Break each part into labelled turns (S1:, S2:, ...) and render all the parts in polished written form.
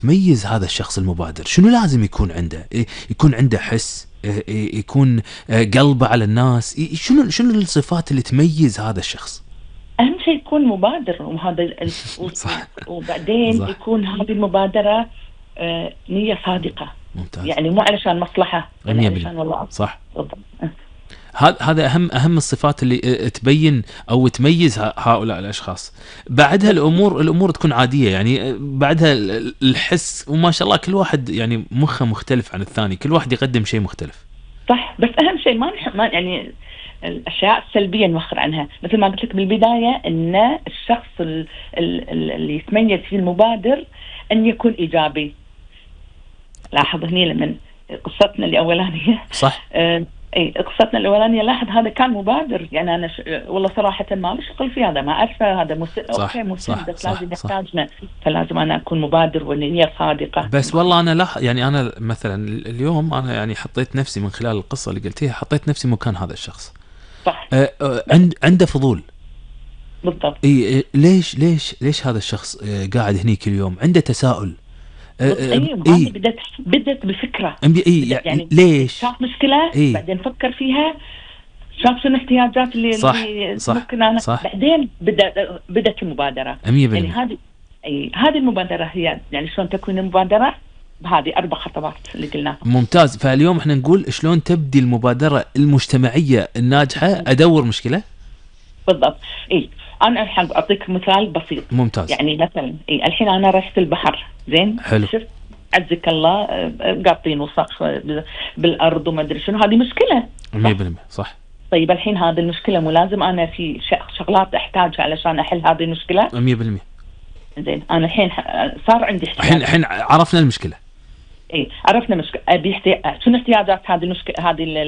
S1: ميز هذا الشخص المبادر شنو لازم يكون عنده؟ يكون عنده حس، يكون قلبه على الناس، شنو الصفات اللي تميز هذا الشخص؟
S2: اهم شيء يكون مبادر، وهذا
S1: صح
S2: وبعدين
S1: صح.
S2: يكون هذه المبادرة نية صادقة.
S1: ممتاز.
S2: يعني مو علشان مصلحة ولا
S1: 100%.
S2: علشان والله.
S1: صح.
S2: بالضبط.
S1: هذا اهم الصفات اللي تبين او تميز هؤلاء الاشخاص. بعدها الامور تكون عاديه، يعني بعدها الحس، وما شاء الله كل واحد يعني مخه مختلف عن الثاني، كل واحد يقدم شيء مختلف.
S2: صح، بس اهم شيء ما يعني الاشياء السلبيه نوخر عنها. مثل ما قلت لك بالبدايه ان الشخص اللي يتميز فيه المبادر ان يكون ايجابي. لاحظ هني لمن قصتنا الاولانيه
S1: صح.
S2: اي قصتنا الاولانيه، لاحظ هذا كان مبادر. يعني انا والله صراحه ما لي شغل في هذا، ما اعرفه هذا اوكي مسلم، بس لازم يحتاجنا، فلازم انا اكون مبادر والنية صادقه.
S1: بس والله انا يعني انا مثلا اليوم انا يعني حطيت نفسي من خلال القصه اللي قلتيها، حطيت نفسي مكان هذا الشخص.
S2: صح.
S1: عنده فضول.
S2: بالضبط.
S1: اي ليش هذا الشخص قاعد هني كل يوم؟ عنده تساؤل.
S2: اي بدت بفكره.
S1: يعني ليش
S2: شاف مشكله بعدين فكر فيها، شاف شنو الاحتياجات اللي ممكن انا
S1: صح.
S2: بعدين بدت المبادره.
S1: 100%.
S2: يعني هذه المبادره هي يعني شلون تكون المبادره بهذه 4 خطوات اللي قلناها.
S1: ممتاز. فاليوم احنا نقول شلون تبدي المبادره المجتمعيه الناجحه. ادور مشكله.
S2: بالضبط. انا الحين اعطيك مثال بسيط.
S1: ممتاز.
S2: يعني مثلا الحين انا رحت البحر، زين،
S1: حلو.
S2: شفت عزك الله قاطين وسخ بالارض وما ادري شنو، هذه مشكله.
S1: 100%. صح.
S2: طيب الحين هذه المشكله مو لازم انا في شغلات احتاجها علشان احل هذه المشكله؟
S1: 100%.
S2: زين، انا الحين صار عندي احتياج.
S1: الحين عرفنا المشكله.
S2: عرفنا مشكله. شنو احتياجات هذه المشكله؟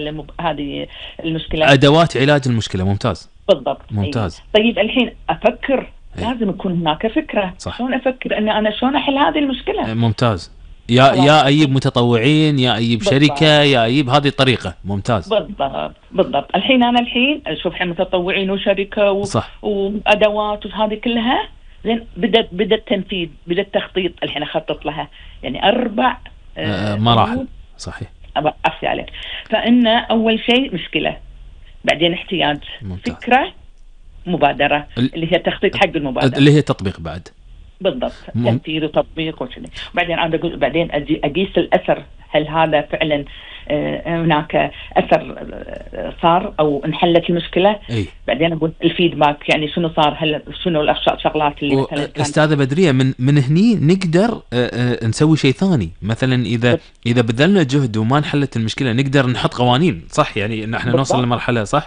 S2: هذه المشكله
S1: ادوات علاج المشكله. ممتاز.
S2: بالضبط.
S1: ممتاز.
S2: طيب الحين افكر. لازم يكون هناك فكره.
S1: صح.
S2: شلون افكر ان انا شلون احل هذه المشكله؟
S1: ممتاز. يا ايب متطوعين، يا ايب شركه، يا ايب هذه الطريقه. ممتاز.
S2: بالضبط. الحين انا اشوف متطوعين وشركه وادوات وهذه كلها. زين، بدا التنفيذ، بدا التخطيط. الحين اخطط لها يعني 4
S1: مراحل. صحيح.
S2: أفسي عليك. فإن أول شيء مشكلة، بعدين احتياج.
S1: ممتاز.
S2: فكرة، مبادرة اللي هي تخطيط حق المبادرة،
S1: اللي هي تطبيق بعد.
S2: بالضبط. تنفيذ وتطبيق وكذا. بعدين أنا بعدين أقيس الأثر. هل هذا فعلا هناك أثر صار أو انحلت المشكلة؟ بعدين أقول الفيدباك، يعني شنو صار، هل شنو الشغلات اللي مثلا
S1: أستاذة بدرية من هني نقدر نسوي شيء ثاني. مثلا إذا بذلنا جهد وما انحلت المشكلة نقدر نحط قوانين. صح، يعني إن احنا نوصل لمرحلة. صح.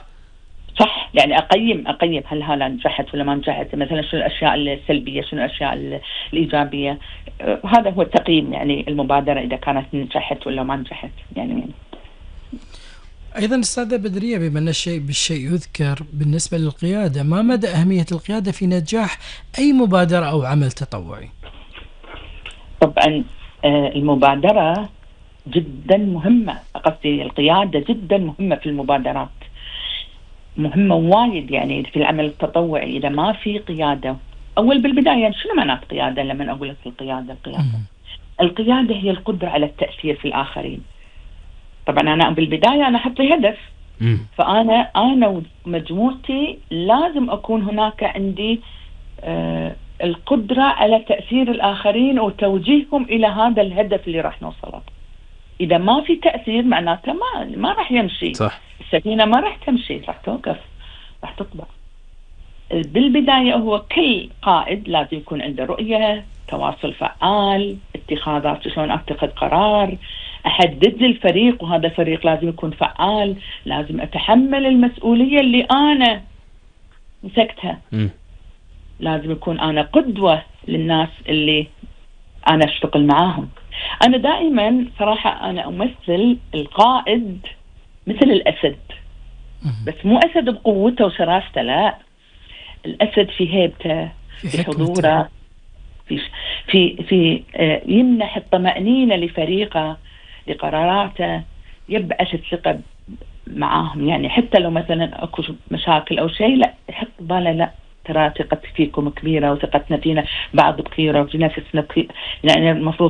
S2: يعني أقيم هل هذا نجحت ولا ما نجحت، مثلا شنو الأشياء السلبية، شنو الأشياء الإيجابية. هذا هو التقييم، يعني المبادرة إذا كانت نجحت ولا ما نجحت. يعني
S3: أيضا أستاذة بدرية، بما أن الشيء بالشيء يذكر، بالنسبة للقيادة ما مدى أهمية القيادة في نجاح أي مبادرة أو عمل تطوعي؟
S2: طبعا المبادرة جدا مهمة، قصدي القيادة جدا مهمة في المبادرات، مهمة وايد. يعني في العمل التطوعي إذا ما في قيادة، أول بالبداية شنو معنات قيادة؟ لما أقول لك القيادة هي القدرة على التأثير في الآخرين. طبعا أنا بالبداية أنا أحط لي هدف، فأنا ومجموعتي لازم أكون هناك عندي القدرة على تأثير الآخرين وتوجيههم إلى هذا الهدف اللي راح نوصله. إذا ما في تأثير معناته ما راح يمشي.
S1: صح.
S2: السفينة ما راح تمشي، راح توقف، راح تطبع. بالبداية هو كل قائد لازم يكون عنده رؤية، تواصل فعال، اتخاذات، شلون أتخذ قرار، أحدد الفريق، وهذا الفريق لازم يكون فعال، لازم أتحمل المسؤولية اللي أنا مسكتها. لازم يكون أنا قدوة للناس اللي أنا أشتغل معاهم. أنا دائما صراحة أنا أمثل القائد مثل الأسد، بس مو أسد بقوته وشراسته، لا، الأسد في هيبته، في حضوره، في يمنح الطمأنينة لفريقه، لقراراته، يبعث الثقة معاهم. يعني حتى لو مثلا أكو مشاكل أو شيء، لا، يحط باله لا، ترى ثقتي فيكم كبيرة وثقتنا فينا بعض كثيرة وفي نفسنا يعني المفروض